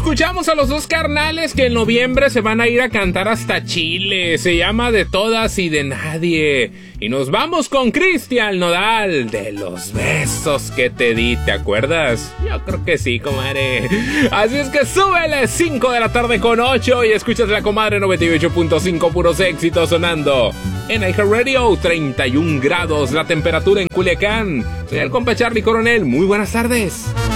escuchamos a los dos carnales que en noviembre se van a ir a cantar hasta Chile. Se llama De Todas y de Nadie. Y nos vamos con Cristian Nodal, de Los Besos que te di, ¿te acuerdas? Yo creo que sí, comadre. Así es que súbele, 5 de la tarde con 8 y escuchas la comadre 98.5, puros éxitos sonando. En iHeartRadio, 31 grados la temperatura en Culiacán. Soy el compa Charlie Coronel, muy buenas tardes.